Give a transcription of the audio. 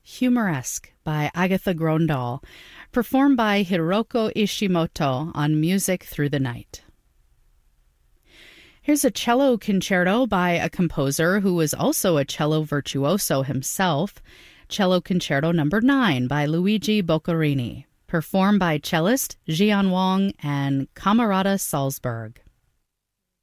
Humoresque by Agatha Grondal, performed by Hiroko Ishimoto on Music Through the Night. Here's a cello concerto by a composer who was also a cello virtuoso himself, Cello Concerto No. 9 by Luigi Boccherini, performed by cellist Jian Wang and Camerata Salzburg.